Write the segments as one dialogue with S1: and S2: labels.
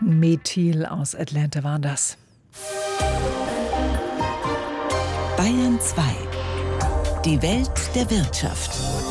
S1: Methyl aus Atlanta waren das.
S2: Bayern 2. Die Welt der Wirtschaft.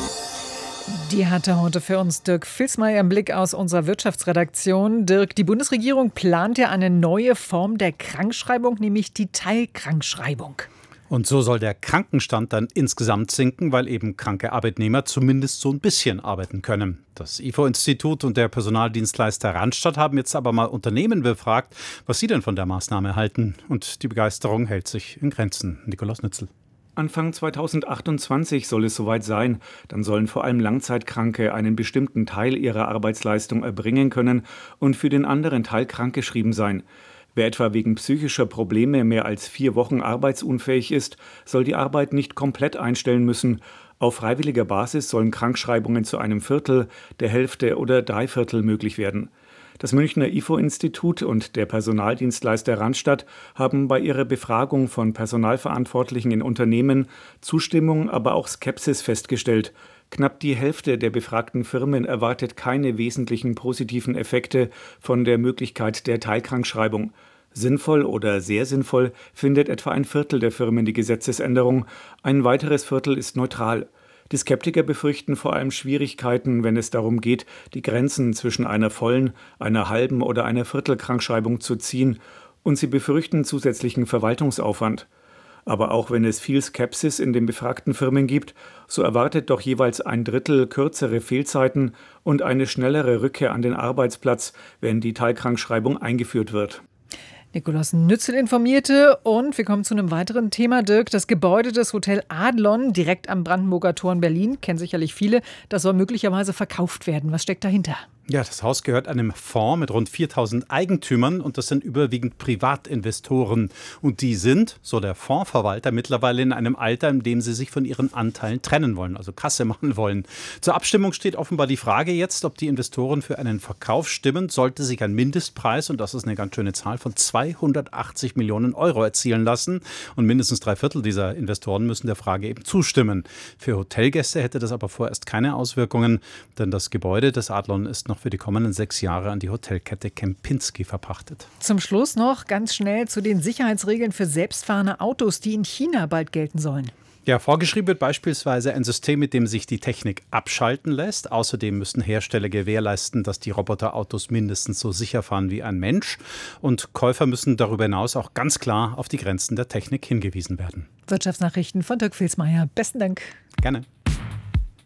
S1: Die hatte heute für uns Dirk Filsmeier im Blick aus unserer Wirtschaftsredaktion. Dirk, die Bundesregierung plant ja eine neue Form der Krankschreibung, nämlich die Teilkrankschreibung.
S3: Und so soll der Krankenstand dann insgesamt sinken, weil eben kranke Arbeitnehmer zumindest so ein bisschen arbeiten können. Das IFO-Institut und der Personaldienstleister Randstad haben jetzt aber mal Unternehmen befragt, was sie denn von der Maßnahme halten. Und die Begeisterung hält sich in Grenzen. Nikolaus Nützel.
S4: Anfang 2028 soll es soweit sein. Dann sollen vor allem Langzeitkranke einen bestimmten Teil ihrer Arbeitsleistung erbringen können und für den anderen Teil krankgeschrieben sein. Wer etwa wegen psychischer Probleme mehr als 4 Wochen arbeitsunfähig ist, soll die Arbeit nicht komplett einstellen müssen. Auf freiwilliger Basis sollen Krankschreibungen zu einem Viertel, der Hälfte oder 3/4 möglich werden. Das Münchner IFO-Institut und der Personaldienstleister Randstad haben bei ihrer Befragung von Personalverantwortlichen in Unternehmen Zustimmung, aber auch Skepsis festgestellt. Knapp die Hälfte der befragten Firmen erwartet keine wesentlichen positiven Effekte von der Möglichkeit der Teilkrankschreibung. Sinnvoll oder sehr sinnvoll findet etwa ein Viertel der Firmen die Gesetzesänderung, ein weiteres Viertel ist neutral. Die Skeptiker befürchten vor allem Schwierigkeiten, wenn es darum geht, die Grenzen zwischen einer vollen, einer halben oder einer Viertelkrankschreibung zu ziehen, und sie befürchten zusätzlichen Verwaltungsaufwand. Aber auch wenn es viel Skepsis in den befragten Firmen gibt, so erwartet doch jeweils ein Drittel kürzere Fehlzeiten und eine schnellere Rückkehr an den Arbeitsplatz, wenn die Teilkrankschreibung eingeführt wird.
S1: Nikolaus Nützel informierte und wir kommen zu einem weiteren Thema, Dirk. Das Gebäude des Hotel Adlon direkt am Brandenburger Tor in Berlin, kennen sicherlich viele, das soll möglicherweise verkauft werden. Was steckt dahinter?
S3: Ja, das Haus gehört einem Fonds mit rund 4.000 Eigentümern und das sind überwiegend Privatinvestoren. Und die sind, so der Fondsverwalter, mittlerweile in einem Alter, in dem sie sich von ihren Anteilen trennen wollen, also Kasse machen wollen. Zur Abstimmung steht offenbar die Frage jetzt, ob die Investoren für einen Verkauf stimmen, sollte sich ein Mindestpreis, und das ist eine ganz schöne Zahl, von 280 Millionen Euro erzielen lassen. Und mindestens 3/4 dieser Investoren müssen der Frage eben zustimmen. Für Hotelgäste hätte das aber vorerst keine Auswirkungen, denn das Gebäude des Adlon ist noch für die kommenden 6 Jahre an die Hotelkette Kempinski verpachtet.
S1: Zum Schluss noch ganz schnell zu den Sicherheitsregeln für selbstfahrende Autos, die in China bald gelten sollen.
S3: Ja, vorgeschrieben wird beispielsweise ein System, mit dem sich die Technik abschalten lässt. Außerdem müssen Hersteller gewährleisten, dass die Roboterautos mindestens so sicher fahren wie ein Mensch. Und Käufer müssen darüber hinaus auch ganz klar auf die Grenzen der Technik hingewiesen werden.
S1: Wirtschaftsnachrichten von Dirk Filsmeier. Besten Dank.
S3: Gerne.